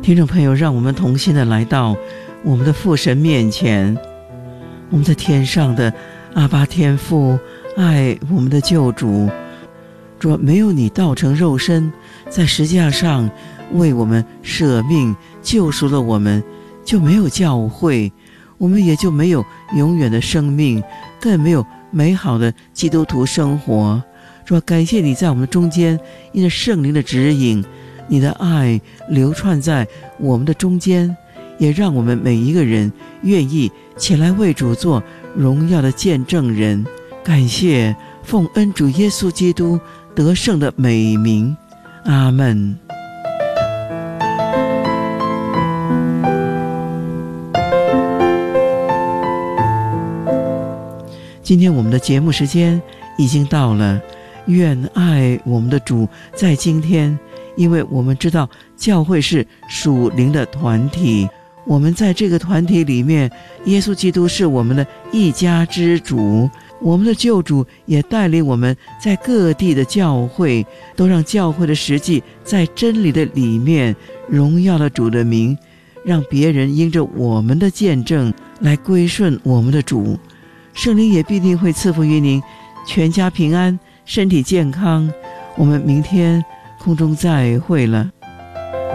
听众朋友，让我们同心的来到我们的父神面前。我们在天上的阿爸天父，爱我们的救主，主，没有你道成肉身，在十字架上为我们舍命救赎了我们，就没有教会，我们也就没有永远的生命，更没有美好的基督徒生活。主，感谢你在我们中间，因着圣灵的指引，你的爱流窜在我们的中间，也让我们每一个人愿意起来为主做荣耀的见证人。感谢奉恩主耶稣基督得胜的美名，阿们。今天我们的节目时间已经到了，愿爱我们的主在今天，因为我们知道教会是属灵的团体，我们在这个团体里面，耶稣基督是我们的一家之主，我们的救主也带领我们在各地的教会，都让教会的实际在真理的里面荣耀了主的名，让别人因着我们的见证来归顺我们的主。圣灵也必定会赐福于您，全家平安，身体健康。我们明天空中再会了。